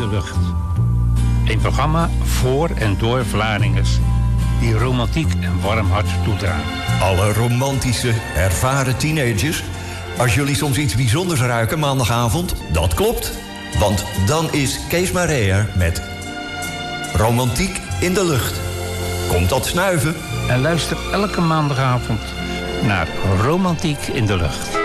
lucht. Een programma voor en door Vlaardingers die romantiek en warm hart toedragen. Alle romantische, ervaren teenagers. Als jullie soms iets bijzonders ruiken maandagavond, dat klopt. Want dan is Kees Marea met Romantiek in de Lucht. Komt dat snuiven? En luister elke maandagavond naar Romantiek in de Lucht.